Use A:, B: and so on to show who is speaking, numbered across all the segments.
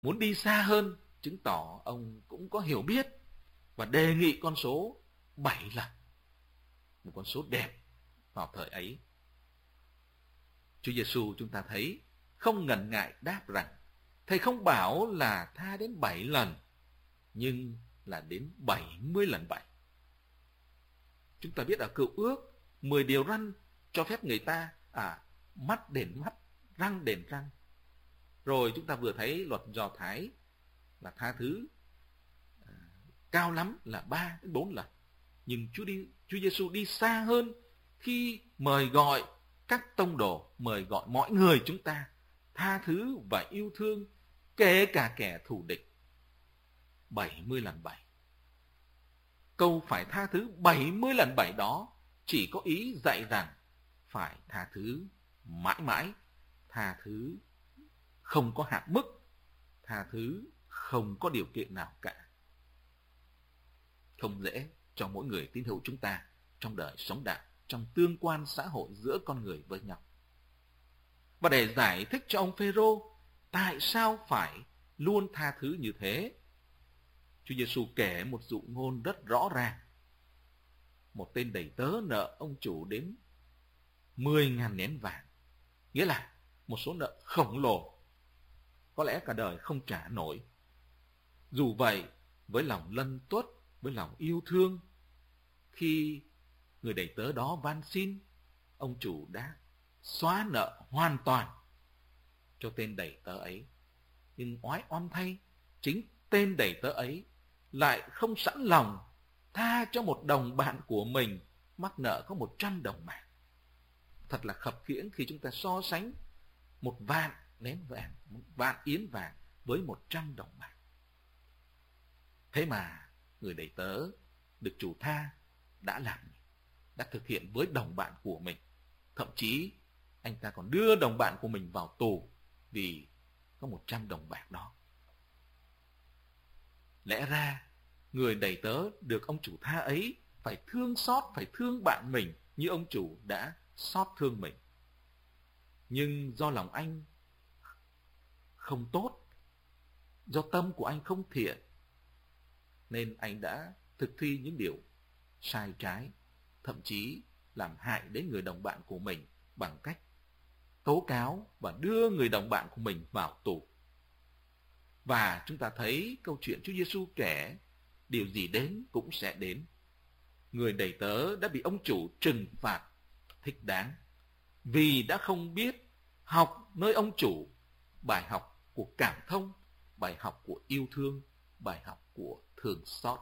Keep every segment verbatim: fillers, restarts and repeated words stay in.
A: Muốn đi xa hơn, chứng tỏ ông cũng có hiểu biết và đề nghị con số bảy lần. Một con số đẹp vào thời ấy. Chúa Giêsu chúng ta thấy không ngần ngại đáp rằng Thầy không bảo là tha đến bảy lần, nhưng là đến bảy mươi lần bảy. Chúng ta biết ở Cựu Ước, mười điều răn cho phép người ta à mắt đền mắt, răng đền răng. Rồi chúng ta vừa thấy luật Do Thái là tha thứ à, cao lắm là ba đến bốn lần. Nhưng Chúa đi Chúa Giêsu đi xa hơn khi mời gọi các tông đồ, mời gọi mọi người chúng ta tha thứ và yêu thương kể cả kẻ thù địch. bảy mươi lần bảy. Câu phải tha thứ bảy mươi lần bảy đó chỉ có ý dạy rằng phải tha thứ mãi mãi, tha thứ không có hạn mức, tha thứ không có điều kiện nào cả. Không dễ cho mỗi người tín hữu chúng ta trong đời sống đạo, trong tương quan xã hội giữa con người với nhau. Và để giải thích cho ông Phêrô tại sao phải luôn tha thứ như thế, Chúa Giêsu kể một dụ ngôn rất rõ ràng. Một tên đầy tớ nợ ông chủ đến mười ngàn nén vàng, nghĩa là một số nợ khổng lồ, có lẽ cả đời không trả nổi. Dù vậy, với lòng lân tuất, với lòng yêu thương, khi người đầy tớ đó van xin, ông chủ đã xóa nợ hoàn toàn cho tên đầy tớ ấy. Nhưng oái oăm thay, chính tên đầy tớ ấy lại không sẵn lòng tha cho một đồng bạn của mình mắc nợ có một trăm đồng bạc. Thật là khập khiễng khi chúng ta so sánh một vạn nén vàng, một vạn yến vàng với một trăm đồng bạc. Thế mà người đầy tớ được chủ tha đã làm, đã thực hiện với đồng bạn của mình. Thậm chí anh ta còn đưa đồng bạn của mình vào tù vì có một trăm đồng bạc đó. Lẽ ra người đầy tớ được ông chủ tha ấy phải thương xót, phải thương bạn mình như ông chủ đã xót thương mình. Nhưng do lòng anh không tốt, do tâm của anh không thiện, nên anh đã thực thi những điều sai trái, thậm chí làm hại đến người đồng bạn của mình bằng cách tố cáo và đưa người đồng bạn của mình vào tù. Và chúng ta thấy câu chuyện Chúa Giêsu kể, điều gì đến cũng sẽ đến. Người đầy tớ đã bị ông chủ trừng phạt thích đáng vì đã không biết học nơi ông chủ bài học của cảm thông, bài học của yêu thương, bài học của thương xót.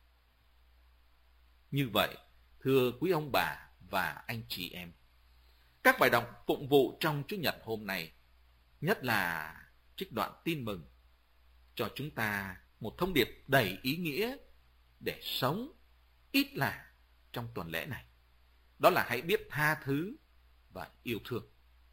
A: Như vậy, thưa quý ông bà và anh chị em, các bài đọc phụng vụ trong Chủ nhật hôm nay, nhất là trích đoạn tin mừng, cho chúng ta một thông điệp đầy ý nghĩa để sống ít là trong tuần lễ này. Đó là hãy biết tha thứ và yêu thương.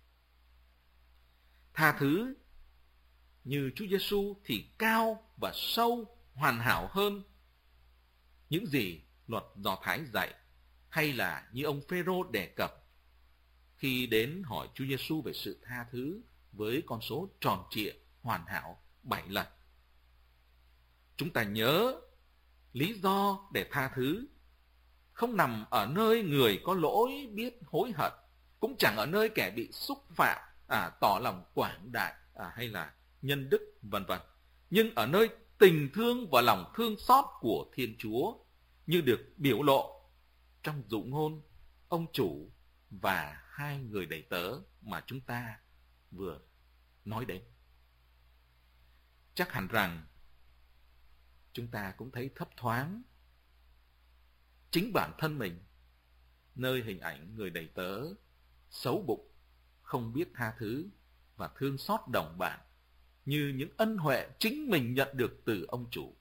A: Tha thứ như Chúa Giêsu thì cao và sâu, hoàn hảo hơn những gì luật Do Thái dạy, hay là như ông Phêrô đề cập khi đến hỏi Chúa Giêsu về sự tha thứ với con số tròn trịa, hoàn hảo bảy lần. Chúng ta nhớ lý do để tha thứ không nằm ở nơi người có lỗi biết hối hận, cũng chẳng ở nơi kẻ bị xúc phạm à, tỏ lòng quảng đại à, hay là nhân đức vân vân, nhưng ở nơi tình thương và lòng thương xót của Thiên Chúa, như được biểu lộ trong dụ ngôn ông chủ và hai người đầy tớ mà chúng ta vừa nói đến. Chắc hẳn rằng chúng ta cũng thấy thấp thoáng chính bản thân mình nơi hình ảnh người đầy tớ xấu bụng, không biết tha thứ và thương xót đồng bạn như những ân huệ chính mình nhận được từ ông chủ.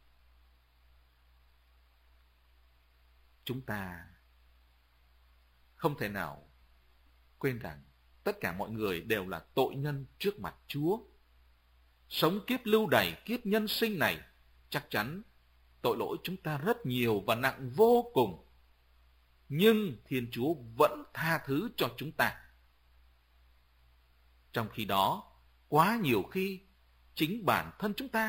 A: Chúng ta không thể nào quên rằng tất cả mọi người đều là tội nhân trước mặt Chúa. Sống kiếp lưu đày, kiếp nhân sinh này, chắc chắn tội lỗi chúng ta rất nhiều và nặng vô cùng. Nhưng Thiên Chúa vẫn tha thứ cho chúng ta. Trong khi đó, quá nhiều khi chính bản thân chúng ta